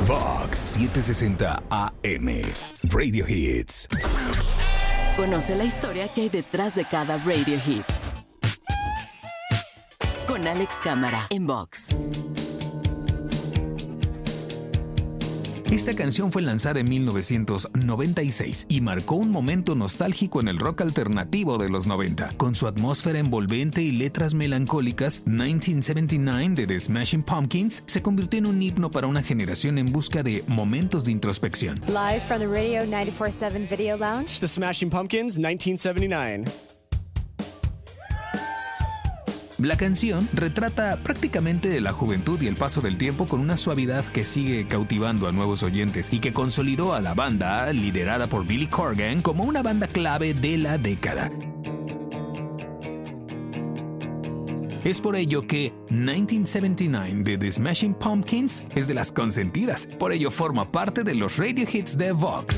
Vox 760 AM. Radio Hits. Conoce la historia que hay detrás de cada radio hit. Con Alex Cámara en Vox. Esta canción fue lanzada en 1996 y marcó un momento nostálgico en el rock alternativo de los 90. Con su atmósfera envolvente y letras melancólicas, 1979 de The Smashing Pumpkins se convirtió en un himno para una generación en busca de momentos de introspección. Live from the Radio 94.7 Video Lounge. The Smashing Pumpkins, 1979. La canción retrata prácticamente de la juventud y el paso del tiempo con una suavidad que sigue cautivando a nuevos oyentes y que consolidó a la banda, liderada por Billy Corgan, como una banda clave de la década. Es por ello que 1979 de The Smashing Pumpkins es de las consentidas, por ello forma parte de los Radio Hits de Vox.